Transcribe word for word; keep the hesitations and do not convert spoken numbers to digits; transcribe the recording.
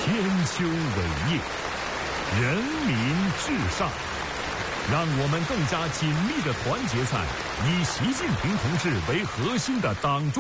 千秋伟业，人民至上。让我们更加紧密地团结在以习近平同志为核心的党中